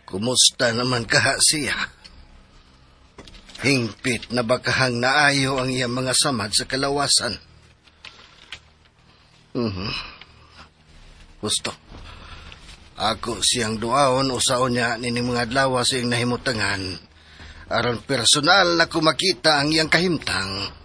Kumusta naman kaha siya? Hingpit na bakahang naayo ang iyang mga samad sa kalawasan. Gusto. Ako siyang duaon usaon niya nining mga adlaw sa iyang nahimutangan. Aron personal na kumakita ang iyang kahimtang.